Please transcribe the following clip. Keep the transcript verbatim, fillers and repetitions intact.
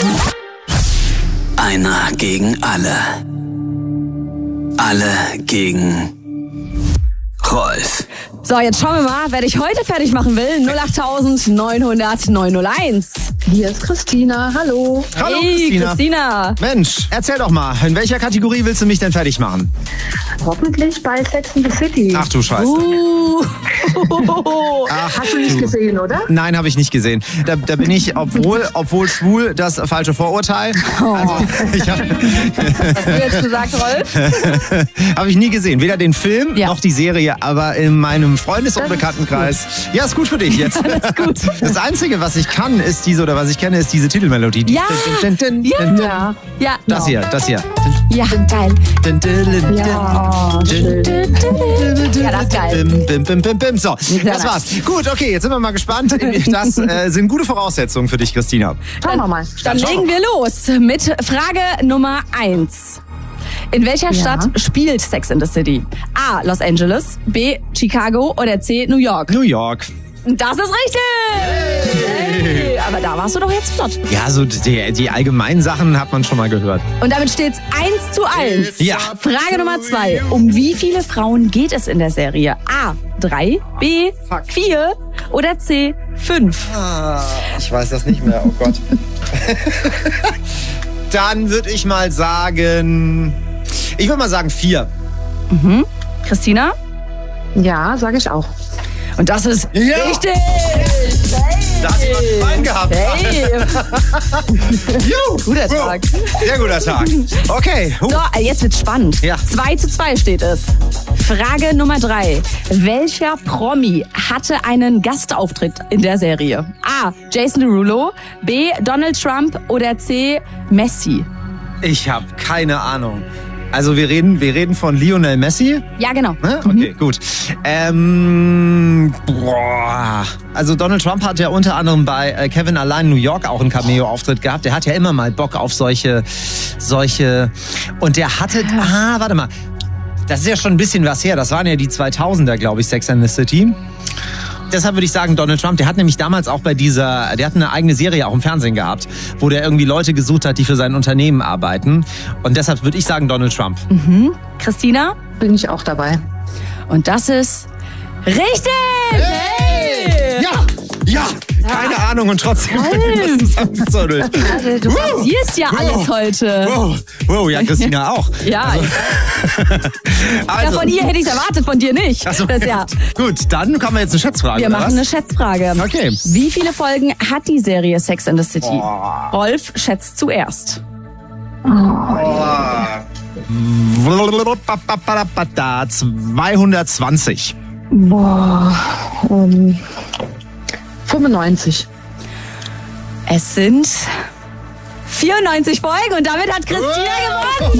Einer gegen alle. Alle gegen Rolf. So, jetzt schauen wir mal, wer dich heute fertig machen will. null acht neun null null neun null eins. Hier ist Christina, hallo. Hallo Hey, Christina. Christina. Mensch, erzähl doch mal, in welcher Kategorie willst du mich denn fertig machen? Hoffentlich bei Sex and the City. Ach du Scheiße. Uh. Ach, Hast du nicht gesehen, oder? Nein, habe ich nicht gesehen. Da, da bin ich, obwohl, obwohl schwul, das falsche Vorurteil. Also, ich habe Was hast du jetzt gesagt, Rolf? hab ich nie gesehen. Weder den Film Ja. noch die Serie, aber in meinem Freundes- und Bekanntenkreis. Ja, ist gut für dich jetzt. Alles gut. Das Einzige, was ich kann, ist diese, oder was ich kenne, ist diese Titelmelodie. Die Ja. Din, din, din, Ja. din, din. Ja. Ja. Das hier, das hier. Ja, geil. Din, din, din, din. Ja, schön. Ja, das ist geil. Bim, bim, bim, bim, bim. So, Sehr das war's. Gut, okay, jetzt sind wir mal gespannt. Das äh, sind gute Voraussetzungen für dich, Christina. Schauen wir mal. Dann Dann legen wir los mit Frage Nummer eins. In welcher Ja. Stadt spielt Sex in the City? A. Los Angeles, B. Chicago oder C. New York? New York. Das ist richtig! Hey, aber da warst du doch jetzt flott. Ja, so die, die allgemeinen Sachen hat man schon mal gehört. Und damit steht's eins zu eins. Ja. Frage Nummer zwei. Um wie viele Frauen geht es in der Serie? A. drei, B. vier oder C. fünf? Ah, ich weiß das nicht mehr, oh Gott. Dann würde ich mal sagen, ich würde mal sagen vier. Christina? Ja, sage ich auch. Und das ist Ja. richtig! Da hat jemand einen Bein gehabt. Hey! Juhu. Guter Tag. Sehr guter Tag. Okay. Huh. So, jetzt wird's spannend. Ja. zwei zu zwei steht es. Frage Nummer drei. Welcher Promi hatte einen Gastauftritt in der Serie? A. Jason Derulo, B. Donald Trump oder C. Messi? Ich habe keine Ahnung. Also wir reden, wir reden von Lionel Messi. Ja, genau. Ne? Okay, gut. Ähm, boah. Also Donald Trump hat ja unter anderem bei äh, Kevin Allein New York auch einen Cameo-Auftritt gehabt. Der hat ja immer mal Bock auf solche, solche. Und der hatte, ah, warte mal. Das ist ja schon ein bisschen was her. Das waren ja die zweitausender, glaube ich, Sex and the City. Deshalb würde ich sagen Donald Trump, der hat nämlich damals auch bei dieser, der hat eine eigene Serie auch im Fernsehen gehabt, wo der irgendwie Leute gesucht hat, die für sein Unternehmen arbeiten. Und deshalb würde ich sagen Donald Trump. Christina? Bin ich auch dabei. Und das ist richtig! Hey! Ja, ja, keine Ahnung und trotzdem wird das zusammengezählt. Also, du rasierst ja alles heute. Wow, wow, ja, Christina auch. Ja, ja, von ihr hätte ich es erwartet, von dir nicht. Also, Das ja. gut, dann kommen wir jetzt eine Schätzfrage. Wir oder machen was? eine Schätzfrage. Okay. Wie viele Folgen hat die Serie Sex and the City? Oh. Rolf schätzt zuerst. zweihundertzwanzig. Boah, ähm, fünfundneunzig. Es sind vierundneunzig Folgen und damit hat Christina gewonnen.